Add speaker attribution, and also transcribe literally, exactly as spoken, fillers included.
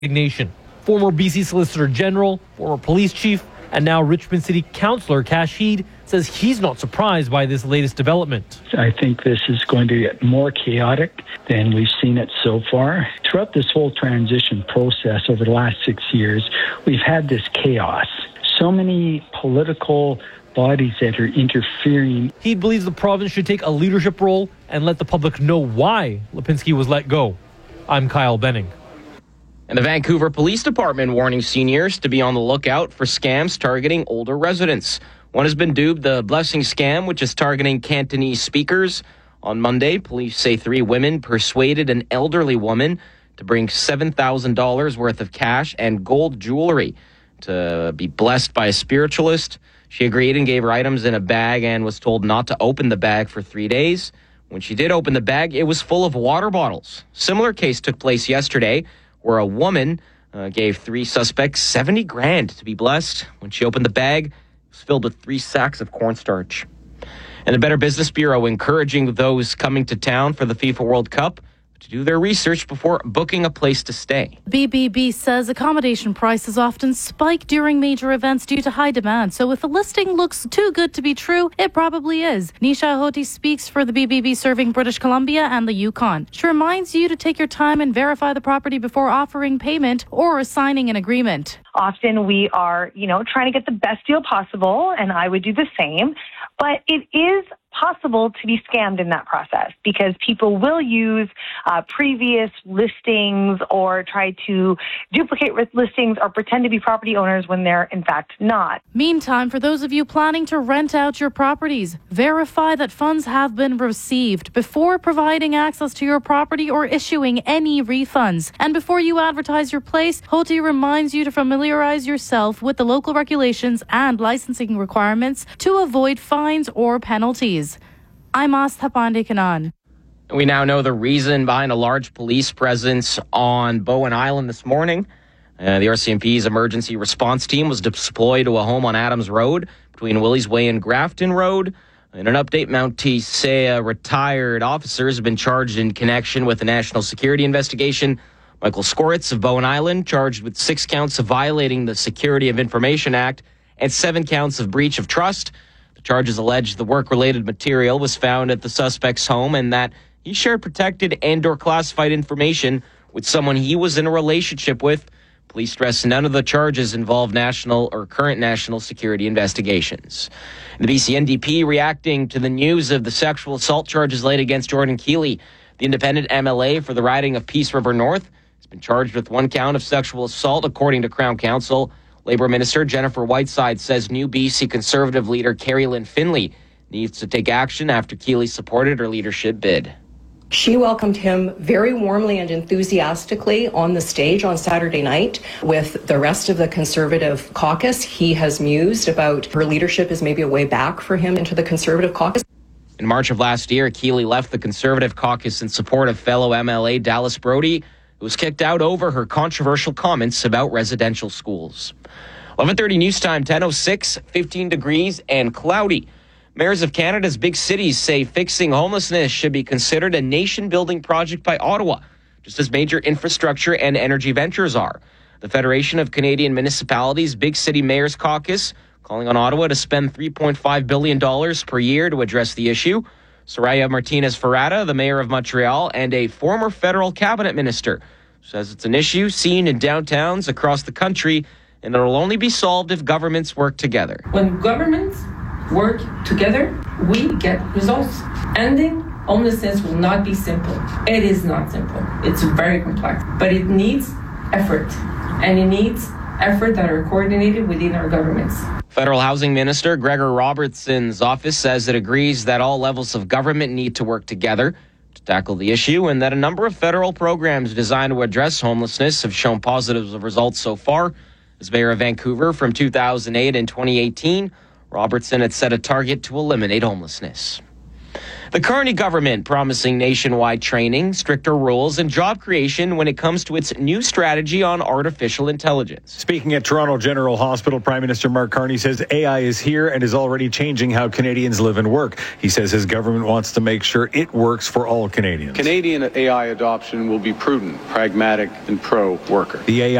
Speaker 1: Nation. Former B C Solicitor General, former police chief, and now Richmond City Councillor Kash Heed says he's not surprised by this latest development.
Speaker 2: I think this is going to get more chaotic than we've seen it so far. Throughout this whole transition process over the last six years, we've had this chaos. So many political bodies that are interfering.
Speaker 1: He believes the province should take a leadership role and let the public know why Lipinski was let go. I'm Kyle Benning.
Speaker 3: And the Vancouver Police Department warning seniors to be on the lookout for scams targeting older residents. One has been dubbed the Blessing Scam, which is targeting Cantonese speakers. On Monday, police say three women persuaded an elderly woman to bring seven thousand dollars worth of cash and gold jewelry to be blessed by a spiritualist. She agreed and gave her items in a bag and was told not to open the bag for three days. When she did open the bag, it was full of water bottles. Similar case took place yesterday, where a woman uh, gave three suspects seventy grand to be blessed. When she opened the bag, it was filled with three sacks of cornstarch. And the Better Business Bureau encouraging those coming to town for the FIFA World Cup to do their research before booking a place to stay.
Speaker 4: B B B says accommodation prices often spike during major events due to high demand. So if a listing looks too good to be true, it probably is. Nisha Hoti speaks for the B B B serving British Columbia and the Yukon. She reminds you to take your time and verify the property before offering payment or signing an agreement.
Speaker 5: Often we are, you know, trying to get the best deal possible, and I would do the same. But it is possible to be scammed in that process because people will use uh, previous listings or try to duplicate listings or pretend to be property owners when they're in fact not.
Speaker 4: Meantime, for those of you planning to rent out your properties, verify that funds have been received before providing access to your property or issuing any refunds. And before you advertise your place, Hoti reminds you to familiarize yourself with the local regulations and licensing requirements to avoid fines or penalties. I'm Astha Pandekanan.
Speaker 3: We now know the reason behind a large police presence on Bowen Island this morning. Uh, the R C M P's emergency response team was deployed to a home on Adams Road between Willie's Way and Grafton Road. In an update, Mount Tisea retired officers have been charged in connection with a national security investigation. Michael Skoritz of Bowen Island charged with six counts of violating the Security of Information Act and seven counts of breach of trust. The charges allege the work-related material was found at the suspect's home and that he shared protected and or classified information with someone he was in a relationship with. Police stress none of the charges involve national or current national security investigations. The B C N D P reacting to the news of the sexual assault charges laid against Jordan Keeley. The independent M L A for the riding of Peace River North has been charged with one count of sexual assault, according to Crown Counsel. Labour Minister Jennifer Whiteside says new B C Conservative leader Carrie Lynn Finley needs to take action after Keeley supported her leadership bid.
Speaker 6: She welcomed him very warmly and enthusiastically on the stage on Saturday night with the rest of the Conservative caucus. He has mused about her leadership as maybe a way back for him into the Conservative caucus.
Speaker 3: In March of last year, Keeley left the Conservative caucus in support of fellow M L A Dallas Brody, who was kicked out over her controversial comments about residential schools. eleven thirty news time, ten oh six, fifteen degrees and cloudy. Mayors of Canada's big cities say fixing homelessness should be considered a nation-building project by Ottawa, just as major infrastructure and energy ventures are. The Federation of Canadian Municipalities Big City Mayors Caucus calling on Ottawa to spend three point five billion dollars per year to address the issue. Soraya Martinez-Ferrata, the mayor of Montreal and a former federal cabinet minister, says it's an issue seen in downtowns across the country and it will only be solved if governments work together.
Speaker 7: When governments work together, we get results. Ending homelessness will not be simple. It is not simple. It's very complex, but it needs effort, and it needs effort that are coordinated within our governments.
Speaker 3: Federal Housing Minister Gregor Robertson's office says it agrees that all levels of government need to work together to tackle the issue and that a number of federal programs designed to address homelessness have shown positive results so far. As mayor of Vancouver from two thousand eight and twenty eighteen, Robertson had set a target to eliminate homelessness. The Carney government promising nationwide training, stricter rules, and job creation when it comes to its new strategy on artificial intelligence.
Speaker 8: Speaking at Toronto General Hospital, Prime Minister Mark Carney says A I is here and is already changing how Canadians live and work. He says his government wants to make sure it works for all Canadians.
Speaker 9: Canadian A I adoption will be prudent, pragmatic, and pro-worker.
Speaker 8: The A I